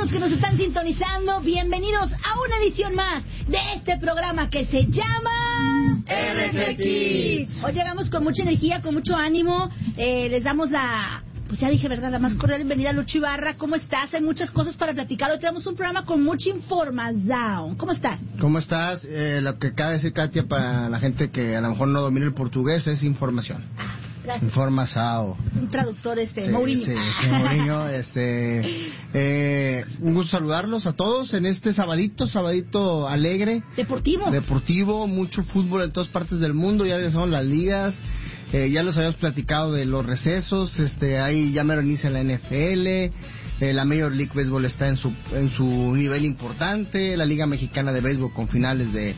los que nos están sintonizando, bienvenidos a una edición más de este programa que se llama RG Kids. Hoy llegamos con mucha energía, con mucho ánimo. Les damos pues ya dije, ¿verdad? La más cordial bienvenida a Lucho Ibarra. ¿Cómo estás? Hay muchas cosas para platicar. Hoy tenemos un programa con mucha información. ¿Cómo estás? ¿Cómo estás? Lo que acaba de decir Katia para la gente que a lo mejor no domina el portugués es información. Gracias. Informação. Es un traductor, Sí, Mourinho. Sí, Mourinho. Un gusto saludarlos a todos en este sabadito alegre. Deportivo, mucho fútbol en todas partes del mundo. Ya regresaron las ligas. Ya los habíamos platicado de los recesos. Ahí ya mero inicia la NFL. La Major League Baseball está en su nivel importante. La Liga Mexicana de Béisbol con finales de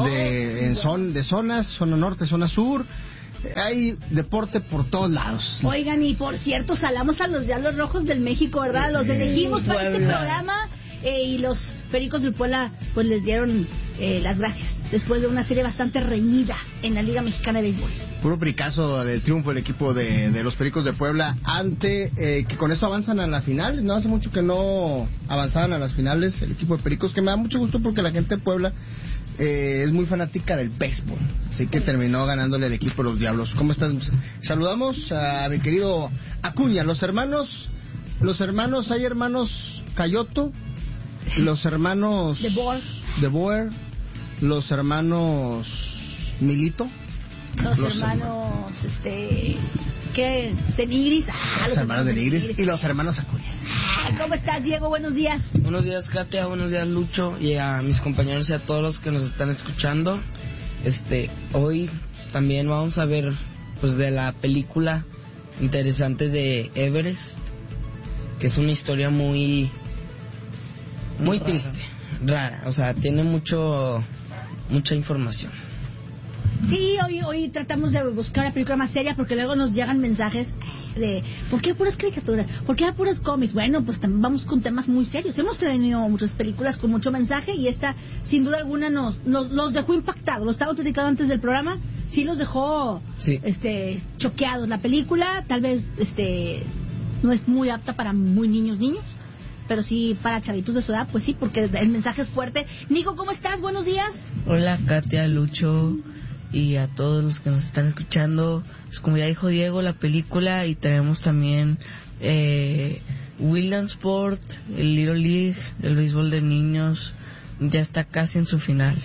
zonas, zona norte, zona sur. Hay deporte por todos lados. Oigan, y por cierto, salamos a los Diablos Rojos del México, ¿verdad? Los elegimos para este programa y los Pericos del Puebla pues les dieron las gracias después de una serie bastante reñida en la Liga Mexicana de Béisbol. Puro pericazo del triunfo del equipo de los Pericos de Puebla que con esto avanzan a la final. No hace mucho que no avanzaban a las finales el equipo de Pericos, que me da mucho gusto porque la gente de Puebla es muy fanática del béisbol, así que terminó ganándole el equipo de los Diablos. ¿Cómo estás? Saludamos a mi querido Acuña, los hermanos, hay hermanos Cayoto, los hermanos de Boer, los hermanos Milito, los hermanos ¿qué? De Nigris. Los hermanos de Nigris y los hermanos Acuña. ¿Cómo estás, Diego? Buenos días. Buenos días, Katia. Buenos días, Lucho. Y a mis compañeros y a todos los que nos están escuchando. Hoy también vamos a ver pues de la película interesante de Everest, que es una historia muy triste, rara. O sea, tiene mucha información. Sí, hoy tratamos de buscar la película más seria porque luego nos llegan mensajes de ¿por qué puras caricaturas? ¿Por qué puras cómics? Bueno, pues también vamos con temas muy serios. Hemos tenido muchas películas con mucho mensaje y esta, sin duda alguna, nos dejó impactados. Lo estaba platicando antes del programa, sí los dejó choqueados. La película tal vez no es muy apta para muy niños, pero sí para chavitos de su edad, pues sí, porque el mensaje es fuerte. Nico, ¿cómo estás? Buenos días. Hola, Katia, Lucho y a todos los que nos están escuchando. Pues como ya dijo Diego, la película, y tenemos también Williamsport, el Little League, el béisbol de niños, ya está casi en su final.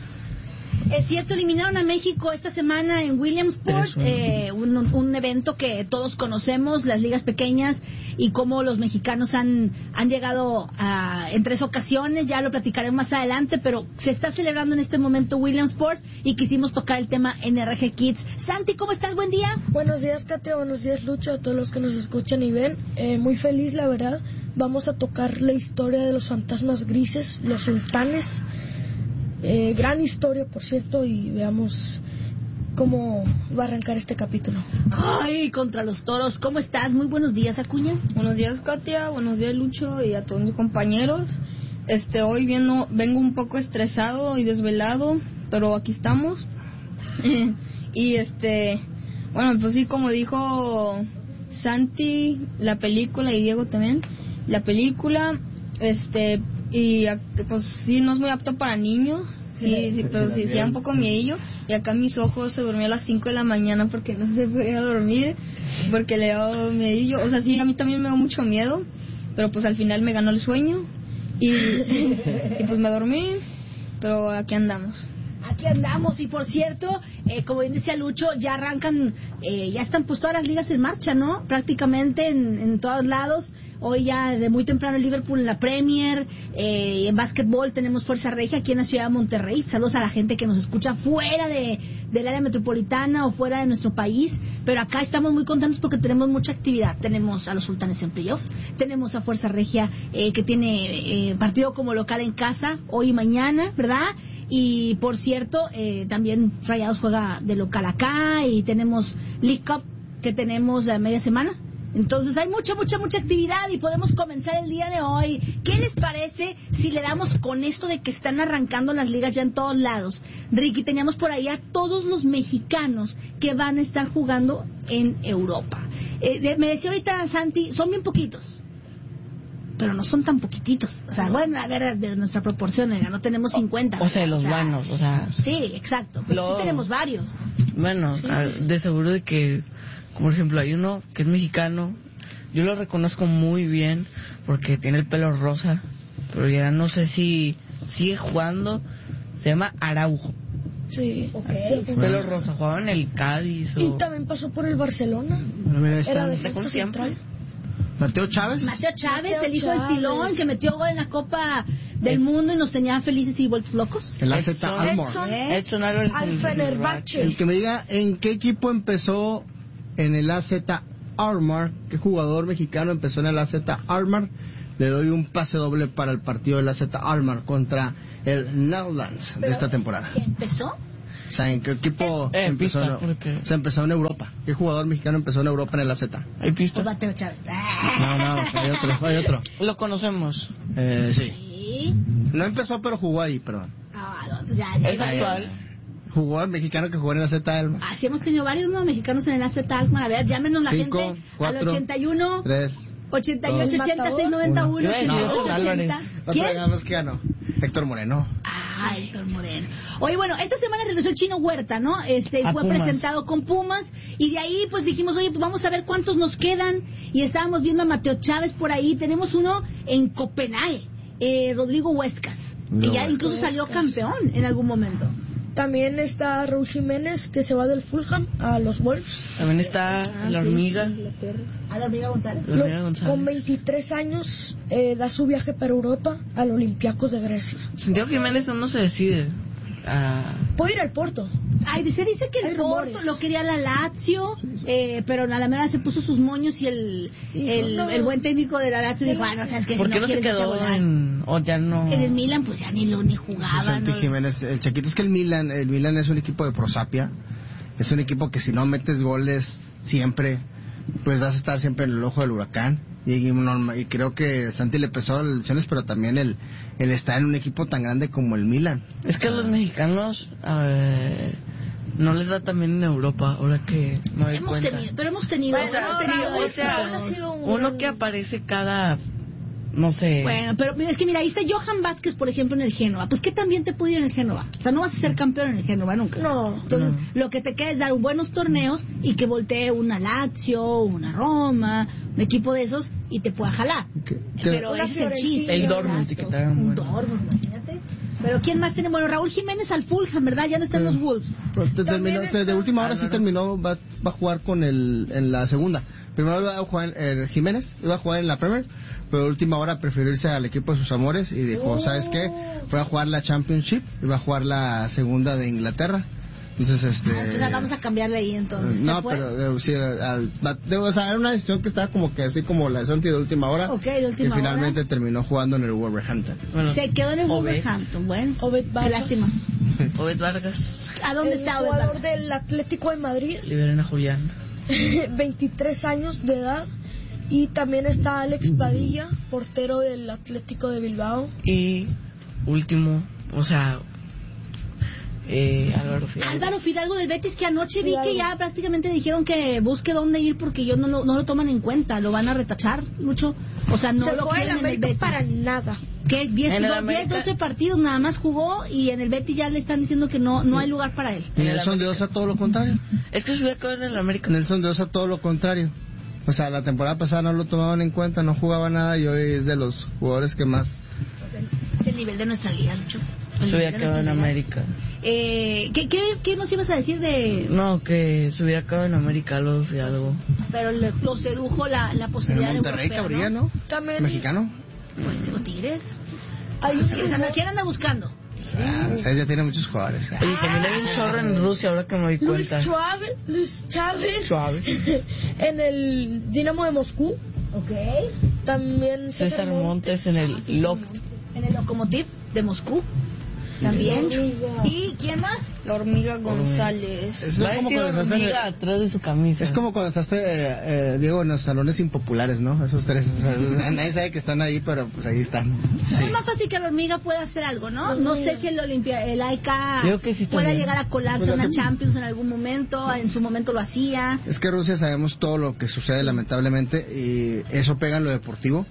Es cierto, eliminaron a México esta semana en Williamsport, un evento que todos conocemos, las ligas pequeñas, y cómo los mexicanos han llegado en 3 ocasiones. Ya lo platicaremos más adelante, pero se está celebrando en este momento Williamsport y quisimos tocar el tema en RG Kids. Santi, ¿cómo estás? Buen día. Buenos días, Katia. Buenos días, Lucho, a todos los que nos escuchan y ven. Muy feliz, la verdad. Vamos a tocar la historia de los fantasmas grises, los sultanes. Gran historia, por cierto, y veamos cómo va a arrancar este capítulo. Ay, contra los toros. ¿Cómo estás? Muy buenos días, Acuña. Buenos días, Katia. Buenos días, Lucho, y a todos mis compañeros. Hoy vengo un poco estresado y desvelado, pero aquí estamos. Y bueno, pues sí, como dijo Santi, la película, y Diego también, la película, y pues sí, no es muy apto para niños, sí, pero sí da un poco miedillo. Y acá mis ojos se durmió a las 5 de la mañana porque no se podía dormir, porque le dio miedillo. O sea, sí, a mí también me dio mucho miedo, pero pues al final me ganó el sueño y pues me dormí, pero aquí andamos. Aquí andamos, y por cierto, como bien decía Lucho, ya arrancan, ya están pues todas las ligas en marcha, ¿no? Prácticamente en todos lados. Hoy ya de muy temprano el Liverpool en la Premier, en básquetbol tenemos Fuerza Regia aquí en la ciudad de Monterrey. Saludos a la gente que nos escucha fuera del área metropolitana o fuera de nuestro país, pero acá estamos muy contentos porque tenemos mucha actividad. Tenemos a los Sultanes en playoffs, tenemos a Fuerza Regia que tiene partido como local en casa hoy y mañana, ¿verdad? Y por cierto, también Rayados juega de local acá, y tenemos League Cup que tenemos la media semana. Entonces hay mucha actividad y podemos comenzar el día de hoy. ¿Qué les parece si le damos con esto de que están arrancando las ligas ya en todos lados? Ricky, teníamos por ahí a todos los mexicanos que van a estar jugando en Europa. Me decía ahorita Santi, son bien poquitos. pero no son tan poquititos. O sea, bueno, a ver, de nuestra proporción, no tenemos 50. O sea, los buenos, o sea... Sí, exacto, pero sí tenemos varios. Bueno, de seguro de que, como por ejemplo, hay uno que es mexicano, yo lo reconozco muy bien porque tiene el pelo rosa, pero ya no sé si sigue jugando, se llama Araujo. Sí, Pelo rosa, jugaba en el Cádiz. Y también pasó por el Barcelona. Era defensa central. Mateo Chávez, el hijo del Tilón, que metió gol en la Copa del Mundo y nos tenía felices y vueltos locos. el AZ Almar. Edson Álvarez. Al Fenerbahce. El que me diga en qué equipo empezó en el AZ Almar, qué jugador mexicano empezó en el AZ Almar, le doy un pase doble para el partido del AZ Almar contra el Netherlands de esta temporada. ¿Qué empezó? O sea, ¿en qué equipo empezó? Porque... O sea, empezó en Europa. ¿Qué jugador mexicano empezó en Europa en el AZ? ¿Hay pista? Mateo Chávez. No, hay otro. Lo conocemos. Sí. Sí. No empezó, pero jugó ahí, perdón. No, ya. Es actual. Jugó el mexicano que jugó en el AZ Almar. Así hemos tenido varios mexicanos en el AZ Almar. A ver, llámenos la 5, gente 4, al 81 3, 88 80 691 No, 8880. ¿Quién? Nada más que ganó. Héctor Moreno. Héctor Moreno. Oye, bueno, esta semana regresó el Chino Huerta, ¿no? Fue Pumas. presentado con Pumas y de ahí pues dijimos, oye, pues vamos a ver cuántos nos quedan y estábamos viendo a Mateo Chávez por ahí. Tenemos uno en Copenhague, Rodrigo Huescas, que ya incluso salió campeón en algún momento. También está Raúl Jiménez, que se va del Fulham a los Wolves. También está la hormiga. La hormiga González. La hormiga González. Con 23 años da su viaje para Europa al Olympiacos de Grecia. Santiago Jiménez aún no se decide. Puede ir al Porto. Ay, se dice que el Porto lo quería la Lazio, pero a la mera se puso sus moños y el buen técnico de la Lazio dijo, bueno, o sea, es que ¿Por si qué no no se quieres quedó volar. o ya no? En el Milan pues ya ni jugaba, Santi ¿no? Jiménez, el Chaquito, es que el Milan es un equipo de prosapia, es un equipo que si no metes goles siempre, pues vas a estar siempre en el ojo del huracán. Y creo que Santi le pesó las lesiones, pero también el estar en un equipo tan grande como el Milan. Es que a los mexicanos no les va también en Europa, ahora que me doy cuenta. Hemos tenido Uno que aparece cada, no sé. Bueno, pero es que mira, ahí está Johan Vázquez, por ejemplo, en el Génova. Pues que también te puede ir en el Génova. O sea, no vas a ser campeón en el Génova nunca. No. Entonces, lo que te queda es dar buenos torneos y que voltee una Lazio, una Roma, un equipo de esos y te pueda jalar. Pero Una ese es el chiste. El Dortmund, que te hagan Un bueno. Dortmund, imagínate. Pero ¿quién más tiene? Bueno, Raúl Jiménez al Fulham, ¿verdad? Ya no está en los Wolves. De última hora sí terminó, va a jugar en la segunda. Primero iba a jugar Jiménez, iba a jugar en la Premier, pero de última hora prefirió irse al equipo de sus amores y dijo, ¿sabes qué? Fue a jugar la Championship, iba a jugar la segunda de Inglaterra. Entonces, entonces vamos a cambiarle ahí entonces. No, pero sí, o sea, era una decisión que estaba como que así como la de Santi de última hora. Ok, de última y finalmente hora. terminó jugando en el Wolverhampton. Bueno, Se quedó en el Wolverhampton. Bueno, Obed qué Vargas. lástima. Obed Vargas, ¿A dónde El está Obed jugador Vargas? del Atlético de Madrid, liberen a Julián. 23 años de edad. Y también está Alex Padilla, portero del Atlético de Bilbao. Y último, o sea, Álvaro Fidalgo del Betis, que anoche vi que ya prácticamente dijeron que busque dónde ir porque ellos no lo toman en cuenta, lo van a retachar, Lucho. O sea, no Se lo fue quieren al en el América Betis. para nada. ¿Qué? 10, En el América- 12 partidos nada más jugó y en el Betis ya le están diciendo que no hay lugar para él. Y Nelson de Osa todo lo contrario. Es que se hubiera quedado en el América. Nelson de Osa todo lo contrario. O sea, la temporada pasada no lo tomaban en cuenta, no jugaba nada y hoy es de los jugadores que más... Es el nivel de nuestra liga, Lucho. Se hubiera quedado en América. ¿Qué nos ibas a decir de...? No, que se hubiera quedado en América, lo Fidalgo. Pero lo sedujo la En posibilidad Monterrey de cabría, ¿no? También Mexicano. Pues o Tigres. hay ¿Quién anda buscando? O sea, ya tiene muchos jugadores. Oye, también hay un chorro en Rusia, ahora que me doy Luis cuenta. Chávez Suave. en el Dinamo de Moscú. Ok. También César Montes en el Lokt. En el Lokomotiv de Moscú. También. Hormiga. ¿Y quién más? La hormiga González. Es Va como vestido cuando de estás en hormiga atrás de su camisa. Es como cuando estás, Diego, en los salones impopulares, ¿no? Esos tres. O sea, nadie sabe que están ahí, pero pues ahí están. Es más fácil que la hormiga pueda hacer algo, ¿no? No sé si el AIK Creo que sí está pueda bien. llegar a colarse Pues a una aquí- Champions en algún momento. En su momento lo hacía. Es que Rusia sabemos todo lo que sucede lamentablemente y eso pega en lo deportivo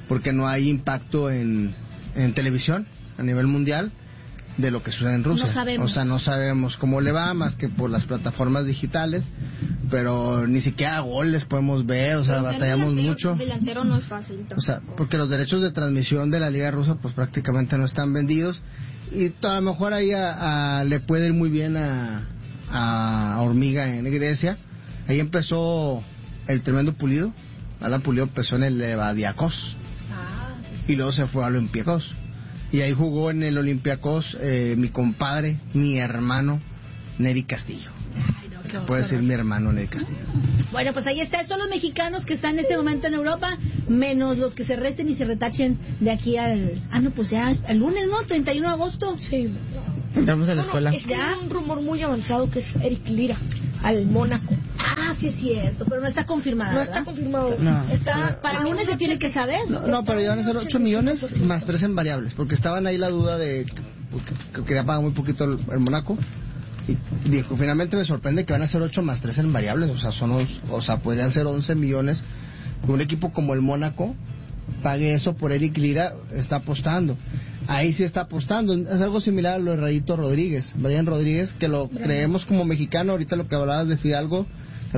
porque no hay impacto en televisión a nivel mundial de lo que sucede en Rusia. No sabemos. O sea, no sabemos cómo le va más que por las plataformas digitales, pero ni siquiera goles podemos ver, o sea, batallamos mucho. Delantero no es fácil tampoco. O sea, porque los derechos de transmisión de la Liga Rusa pues prácticamente no están vendidos y a lo mejor ahí le puede ir muy bien a Hormiga en Grecia. Ahí empezó el tremendo Pulido. Alan Pulido empezó en el Levadiakos y luego se fue a Olympiacos. Y ahí jugó en el Olympiacos mi compadre, mi hermano, Neri Castillo. Puede decir mi hermano Neri Castillo. Bueno, pues ahí está. Son los mexicanos que están en este momento en Europa, menos los que se resten y se retachen de aquí al... no, pues ya el lunes, ¿no? 31 de agosto. Sí. Entramos a la escuela. Es que hay un rumor muy avanzado que es Eric Lira al Mónaco. Sí es cierto, pero no está confirmada, No ¿verdad? está confirmado. No. Para el lunes se tiene que saber. No, pero ya van a ser 8 millones más 3 en variables, porque estaban ahí la duda de que quería pagar muy poquito el Mónaco. Y dijo, finalmente me sorprende que van a ser 8 más 3 en variables, o sea, podrían ser 11 millones. Que un equipo como el Mónaco pague eso por Eric Lira, está apostando. Ahí sí está apostando. Es algo similar a lo de Rayito Rodríguez, Brian Rodríguez, que lo creemos como mexicano. Ahorita lo que hablabas de Fidalgo,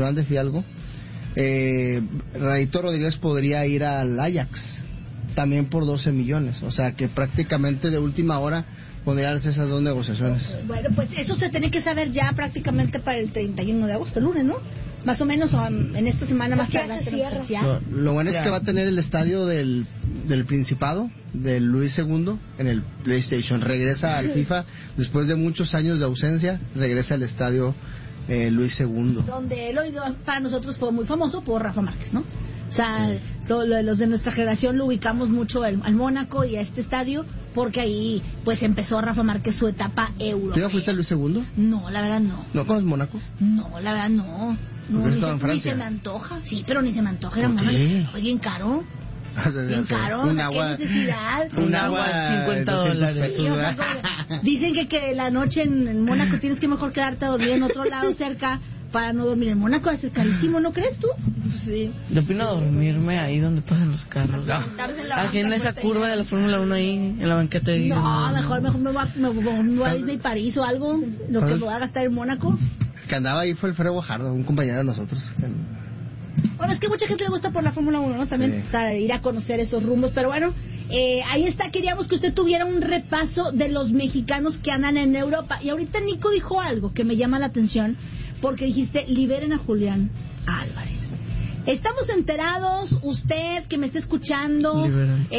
Rayito Rodríguez podría ir al Ajax también por 12 millones, o sea que prácticamente de última hora podrían hacer esas dos negociaciones. Bueno, pues eso se tiene que saber ya prácticamente para el 31 de agosto, el lunes, ¿no? Más o menos, o en esta semana más tarde. Lo bueno es que va a tener el estadio del Principado, del Luis II, en el PlayStation. Regresa al FIFA, después de muchos años de ausencia, regresa al estadio Luis II. Donde él para nosotros fue muy famoso por Rafa Márquez, ¿no? O sea, los de nuestra generación lo ubicamos mucho al Mónaco y a este estadio porque ahí pues empezó Rafa Márquez su etapa europea. ¿Tú ya fuiste al Luis II? No, la verdad no. ¿No conoces Mónaco? No, la verdad no. ¿Porque estaba en Francia? Ni se me antoja. Sí, pero ni se me antoja. Era ¿Por Mónaco. qué? Oye, bien caro. Bien caro. Un ¿Qué agua, necesidad? un agua $50. Sí, o sea, dicen que la noche en Mónaco tienes que mejor quedarte a dormir en otro lado cerca para no dormir en Mónaco. Va a ser carísimo, ¿no crees tú? Sí. Yo opino dormirme ahí donde pasan los carros. Así en esa curva de la Fórmula 1 ahí, en la banqueta de... No, mejor me voy a Disney París o algo, lo que me voy a gastar en Mónaco. El que andaba ahí fue el Fred Guajardo, un compañero de nosotros. Bueno, es que mucha gente le gusta por la Fórmula 1, ¿no? También, Sí. o sea, ir a conocer esos rumbos. Pero bueno, ahí está. Queríamos que usted tuviera un repaso de los mexicanos que andan en Europa. Y ahorita Nico dijo algo que me llama la atención, porque dijiste, liberen a Julián Álvarez. Estamos enterados, usted que me está escuchando,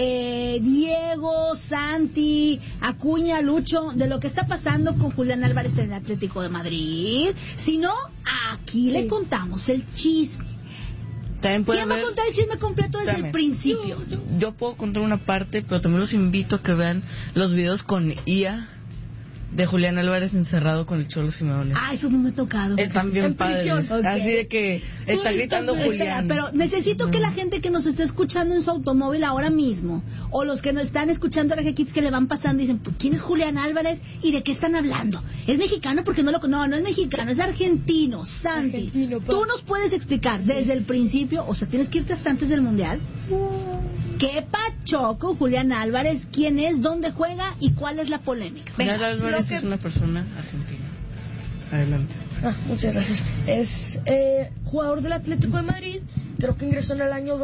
Diego, Santi, Acuña, Lucho, de lo que está pasando con Julián Álvarez en el Atlético de Madrid. Si no, aquí le contamos el chisme. También puede ¿Quién va a haber... contar el chisme completo desde el principio? Yo puedo contar una parte, pero también los invito a que vean los videos con IA de Julián Álvarez encerrado con el Cholo Simeone. Eso no me ha tocado. Están bien En padres. prisión. Así de que está gritando Espera, Julián. pero necesito que la gente que nos esté escuchando en su automóvil ahora mismo, o los que nos están escuchando ahora Kids que le van pasando, dicen, ¿quién es Julián Álvarez y de qué están hablando? ¿Es mexicano? Porque no no es mexicano, es argentino. Santi, Argentino, tú nos puedes explicar desde el principio, o sea, tienes que irte hasta antes del Mundial. ¿Qué pacho con Julián Álvarez? ¿Quién es? ¿Dónde juega? ¿Y cuál es la polémica? Venga. Julián Álvarez es una persona argentina. Adelante. Muchas gracias. Es jugador del Atlético de Madrid. Creo que ingresó en el año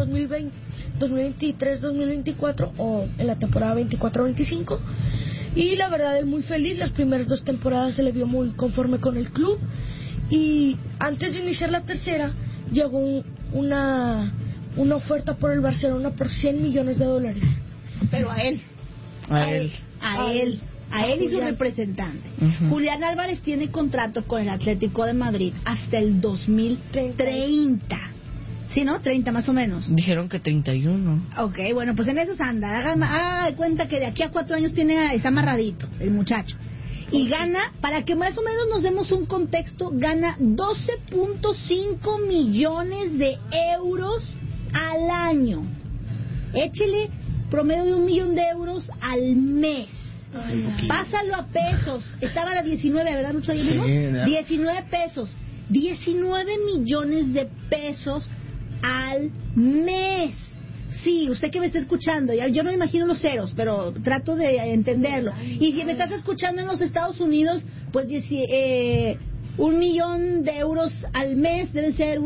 2023-2024 o en la temporada 24-25. Y la verdad, él muy feliz. Las primeras 2 temporadas se le vio muy conforme con el club. Y antes de iniciar la tercera, llegó una oferta por el Barcelona por $100 millones. Pero a él. A él y su representante. Julián Álvarez tiene contrato con el Atlético de Madrid hasta el 2030. ¿Sí, no? 30 más o menos. Dijeron que 31. Ok, bueno, pues en esos anda. Haga de cuenta que de aquí a 4 años está amarradito el muchacho. Y gana, para que más o menos nos demos un contexto, gana 12.5 millones de euros al año. Échele promedio de $1 millón al mes. Pásalo a pesos. Estaban a 19, ¿verdad, Lucho? Ayer mismo. 19 pesos. 19 millones de pesos al mes. O Sí, usted que me está escuchando, yo no me imagino los ceros, pero trato de entenderlo. Y si me estás escuchando en los Estados Unidos, pues 1 millón de euros al mes deben ser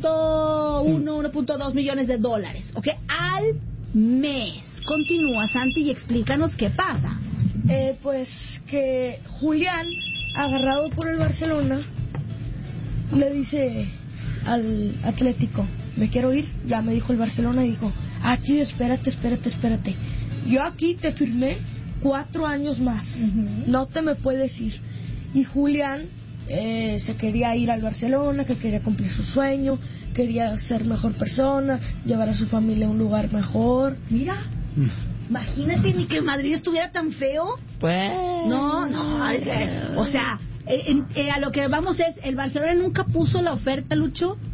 1.2 millones de dólares, ¿ok? Al mes. Continúa, Santi, y explícanos qué pasa. Pues que Julián, agarrado por el Barcelona, le dice al Atlético, me quiero ir. Ya me dijo el Barcelona y dijo, aquí espérate. Yo aquí te firmé 4 años más. No te me puedes ir. Y Julián se quería ir al Barcelona, que quería cumplir su sueño, quería ser mejor persona, llevar a su familia a un lugar mejor. Mira, imagínate ni que Madrid estuviera tan feo. Pues... No, o sea, a lo que vamos es, el Barcelona nunca puso la oferta, Lucho,